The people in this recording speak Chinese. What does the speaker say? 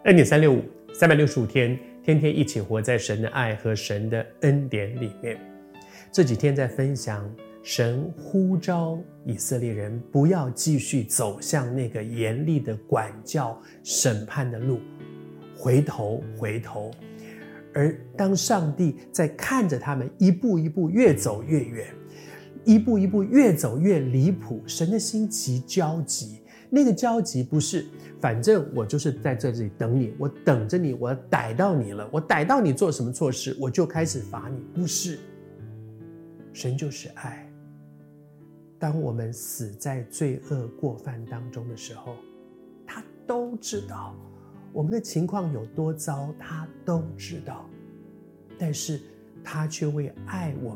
恩典365 365天，天天一起活在神的爱和神的恩典里面。这几天在分享神呼召以色列人不要继续走向那个严厉的管教审判的路，回头。而当上帝在看着他们一步一步越走越远，一步一步越走越离谱，神的心极焦急。那个焦急不是反正我就是在这里等你，我等着你，我逮到你了，我逮到你做什么错事我就开始罚你，不是。神就是爱。当我们死在罪恶过犯当中的时候，他都知道我们的情况有多糟，他都知道，但是他却为爱我